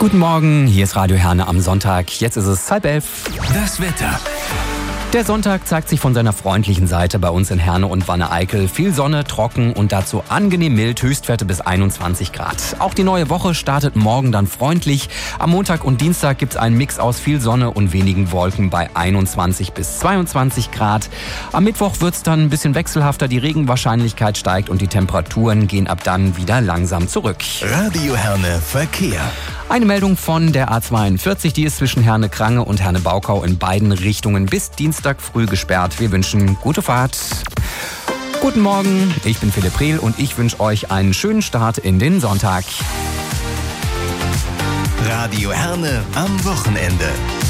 Guten Morgen, hier ist Radio Herne am Sonntag. Jetzt ist es 10:30. Das Wetter. Der Sonntag zeigt sich von seiner freundlichen Seite bei uns in Herne und Wanne-Eickel. Viel Sonne, trocken und dazu angenehm mild, Höchstwerte bis 21 Grad. Auch die neue Woche startet morgen dann freundlich. Am Montag und Dienstag gibt's einen Mix aus viel Sonne und wenigen Wolken bei 21 bis 22 Grad. Am Mittwoch wird's dann ein bisschen wechselhafter, die Regenwahrscheinlichkeit steigt und die Temperaturen gehen ab dann wieder langsam zurück. Radio Herne Verkehr. Eine Meldung von der A42, die ist zwischen Herne-Krange und Herne-Baukau in beiden Richtungen bis Dienstag früh gesperrt. Wir wünschen gute Fahrt. Guten Morgen, ich bin Philipp Rehl und ich wünsche euch einen schönen Start in den Sonntag. Radio Herne am Wochenende.